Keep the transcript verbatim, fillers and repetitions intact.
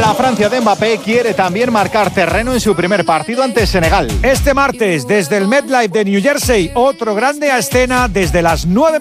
La Francia de Mbappé quiere también marcar terreno en su primer partido ante Senegal. Este martes, desde el MetLife de New Jersey, otro grande a escena desde las nueve